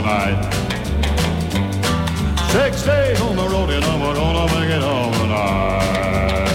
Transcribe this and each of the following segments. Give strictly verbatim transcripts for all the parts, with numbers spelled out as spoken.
tonight. Six days on the road and I'm gonna make it home tonight.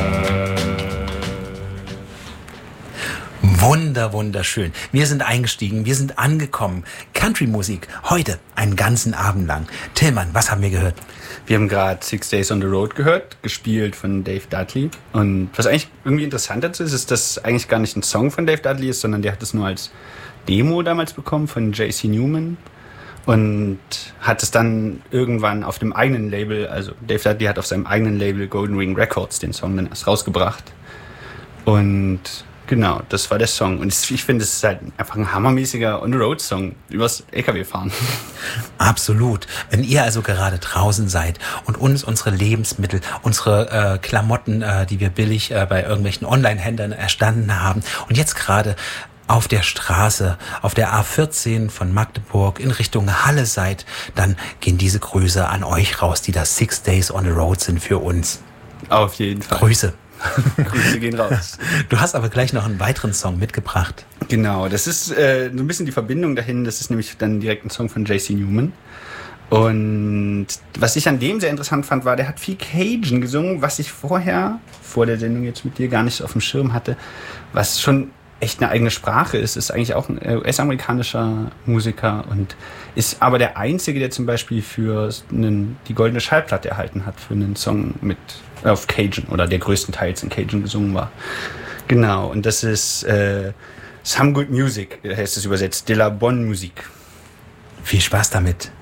Wunder, wunderschön. Wir sind eingestiegen, wir sind angekommen. Country-Musik, heute einen ganzen Abend lang. Tillmann, was haben wir gehört? Wir haben gerade Six Days on the Road gehört, gespielt von Dave Dudley. Und was eigentlich irgendwie interessant dazu ist, ist, dass es eigentlich gar nicht ein Song von Dave Dudley ist, sondern der hat es nur als Demo damals bekommen von J C Newman. Und hat es dann irgendwann auf dem eigenen Label, also Dave Dudley hat auf seinem eigenen Label Golden Ring Records den Song dann erst rausgebracht. Und genau, das war der Song. Und ich finde, es ist halt einfach ein hammermäßiger On-the-Road-Song übers L K W-Fahren. Absolut. Wenn ihr also gerade draußen seid und uns unsere Lebensmittel, unsere äh, Klamotten, äh, die wir billig äh, bei irgendwelchen Online-Händlern erstanden haben und jetzt gerade auf der Straße, auf der A vierzehn von Magdeburg in Richtung Halle seid, dann gehen diese Grüße an euch raus, die da Six Days on the Road sind für uns. Auf jeden Fall. Grüße. Grüße gehen raus. Du hast aber gleich noch einen weiteren Song mitgebracht. Genau, das ist äh, so ein bisschen die Verbindung dahin. Das ist nämlich dann direkt ein Song von J C Newman. Und was ich an dem sehr interessant fand, war, der hat viel Cajun gesungen, was ich vorher, vor der Sendung jetzt mit dir, gar nicht auf dem Schirm hatte, was schon echt eine eigene Sprache ist, ist eigentlich auch ein U S-amerikanischer Musiker und ist aber der Einzige, der zum Beispiel für einen, die Goldene Schallplatte erhalten hat, für einen Song mit auf Cajun oder der größtenteils in Cajun gesungen war. Genau, und das ist äh, Some Good Music, heißt es übersetzt, de la bonne musique. Viel Spaß damit.